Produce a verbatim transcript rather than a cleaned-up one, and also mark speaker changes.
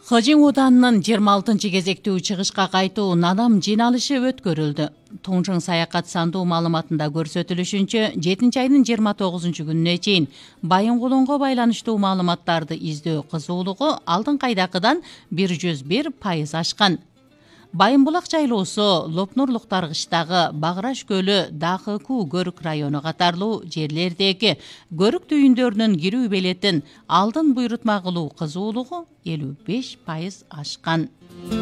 Speaker 1: Хожин Уданынын жыйырма алтынчы кезектүү чыгышка кайтуу надам жыйналышы өткөрүлдү. Тоңчоң саякат сандуу маалыматында көрсөтүлүшүнчө, жетинчи айдын жыйырма тогузунчу күнүнө чейин Байынгулунга байланыштуу маалыматтарды издөө кызуулугу алдыңкы айдакыдан бир жүз бир пайыз ашкан. Байынбулак жайлоосу, Лопнурлуктар кыштагы Баграш көлү, Дахыку көрүк району катарлуу жерлердеги көрүк түйүндөрүнүн кирүү белетин алдын буйрутма кылуу кызуулугу элүү беш пайыз ашкан.